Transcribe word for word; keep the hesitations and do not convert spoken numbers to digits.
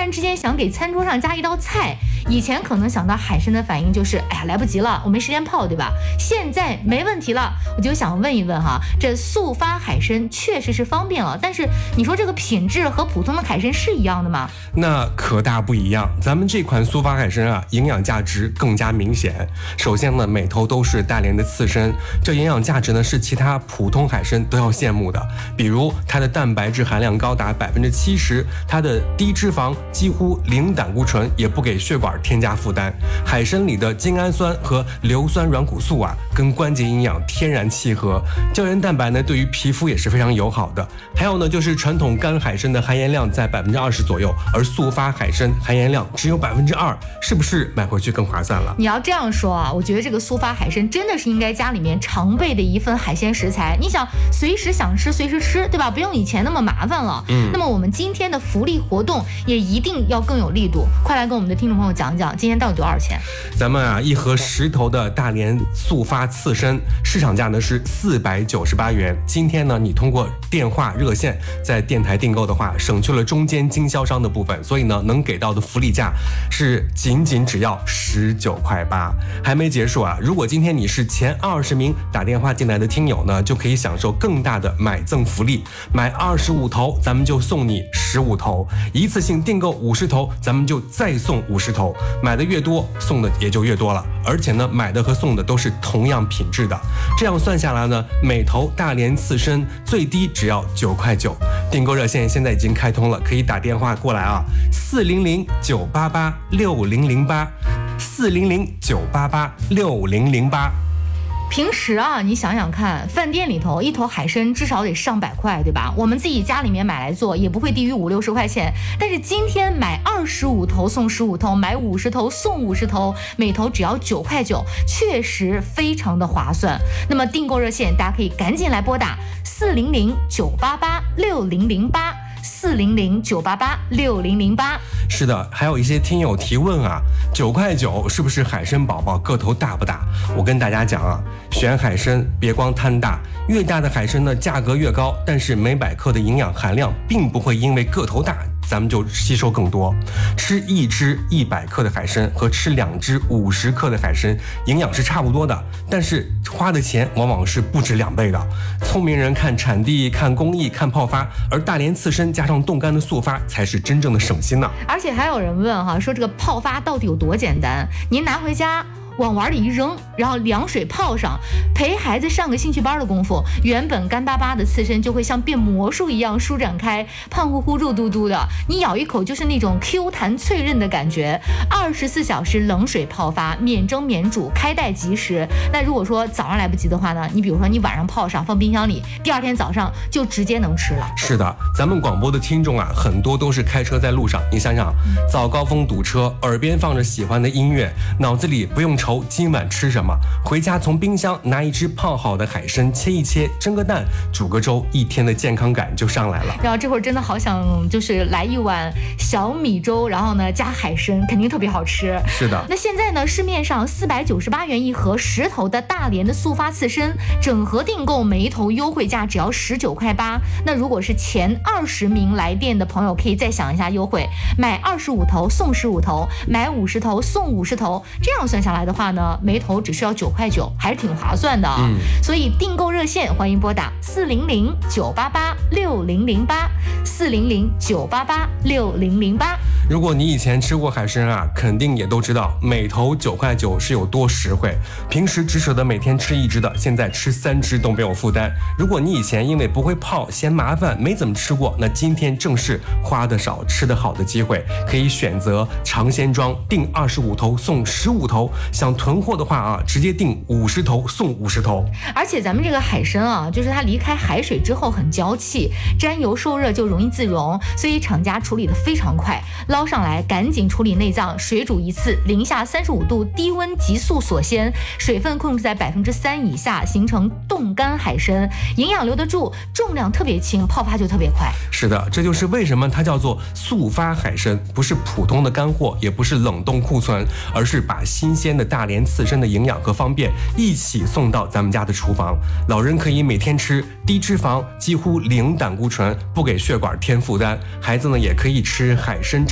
然之间想给餐桌上加一道菜，以前可能想到海参的反应就是，哎呀，来不及了，我没时间泡，对吧？现在没问题了，我就想问一问哈，这速发海参确实是方便了，但是你说这个品质和普通的海参是一样的吗？ 那可大不一样，咱们这款速发海参啊，营养价值更加明显。首先呢，每头都是大连的刺身，这营养价值呢是其他普通海参都要羡慕的。比如它的蛋白质含量高达百分之七十，它的低脂肪，几乎零胆固醇，也不给血管添加负担。海参里的精氨酸和硫酸软骨素啊，跟关节营养天然契合。胶原蛋白呢，对于皮肤也是非常友好的。还有呢，就是传统干海参的含盐量在百分之二十左右，而速发海参含盐量只有百分之二，是不是买回去更划算了？ 你要这样说啊，我觉得这个速发海参真的是应该家里面常备的一份海鲜食材。你想随时想吃随时吃，对吧？不用以前那么麻烦了。嗯，那么我们今天的福利活动也一定要更有力度，快来跟我们的听众朋友讲讲，今天到底多少钱？ 咱们啊，一盒十头的大连速发刺参，市场价呢是四百九十八元。今天呢，你通过电话热线在电台订购的话，省去了中间经销商的部分，所以呢，能给到的福利价是仅仅只要十九块八。还没结束啊！如果今天你是前二十名打电话进来的听友呢，就可以享受更大的买赠福利，买二十五头，咱们就送你十五头；一次性订购五十头，咱们就再送五十头。买的越多，送的也就越多了。而且呢，买的和送的都是同样品质的。这样算下来呢，每头大连刺参最低只要九块九。订购热线现在已经开通了，可以打电话过来啊，四零零九八八六零零八，四零零九八八六零零八。 平时啊，你想想看，饭店里头一头海参至少得上百块，对吧？我们自己家里面买来做也不会低于五六十块钱。但是今天买二十五头送十五头，买五十头送五十头，每头只要九块九，确实非常的划算。那么订购热线大家可以赶紧来拨打四零零九八八六零零八。四零零九八八六零零八。 是的，还有一些听友提问啊，九块九是不是海参宝宝个头大不大？我跟大家讲啊，选海参别光贪大，越大的海参呢价格越高，但是每百克的营养含量并不会因为个头大咱们就吸收更多。吃一只一百克的海参和吃两只五十克的海参营养是差不多的，但是花的钱往往是不止两倍的。聪明人看产地，看工艺，看泡发，而大连刺参加上冻干的速发才是真正的省心呢。 而且还有人问哈，说这个泡发到底有多简单？您拿回家往碗里一扔，然后凉水泡上，陪孩子上个兴趣班的功夫，原本干巴巴的刺参就会像变魔术一样舒展开，胖乎乎肉嘟嘟的，你咬一口就是那种 Q 弹脆韧的感觉。二十四小时冷水泡发，免蒸免煮，开袋即食。那如果说早上来不及的话呢，你比如说你晚上泡上放冰箱里，第二天早上就直接能吃了。 是的，咱们广播的听众啊，很多都是开车在路上，你想想，早高峰堵车，耳边放着喜欢的音乐，脑子里不用愁今晚吃什么，回家从冰箱拿一只泡好的海参，切一切，蒸个蛋，煮个粥，一天的健康感就上来了。 然后这会儿真的好想就是来一碗小米粥，然后呢加海参，肯定特别好吃。 是的。 那现在呢，市面上四百九十八元一盒十头的大连的速发刺参，整盒订购每一头优惠价只要十九块八。那如果是前二十名来电的朋友，可以再想一下优惠，买二十五头送十五头，买五十头送五十头，这样算下来的话呢，每头只需要九块九，还是挺划算的啊。嗯，所以订购热线欢迎拨打四零零九八八六零零八，四零零九八八六零零八。 如果你以前吃过海参啊，肯定也都知道每头九块九是有多实惠。平时只舍得每天吃一只的，现在吃三只都没有负担。如果你以前因为不会泡嫌麻烦没怎么吃过，那今天正是花的少吃的好的机会，可以选择尝鲜装，订二十五头送十五头。想囤货的话啊，直接订五十头送五十头。 而且咱们这个海参啊，就是它离开海水之后很娇气，沾油受热就容易自溶，所以厂家处理的非常快，捞上来赶紧处理内脏，水煮一次，零下三十五度低温急速锁鲜，水分控制在百分之三以下，形成冻干海参，营养留得住，重量特别轻，泡发就特别快。 是的，这就是为什么它叫做速发海参，不是普通的干货，也不是冷冻库存，而是把新鲜的大连刺参的营养和方便一起送到咱们家的厨房。老人可以每天吃，低脂肪，几乎零胆固醇，不给血管添负担。孩子呢也可以吃海参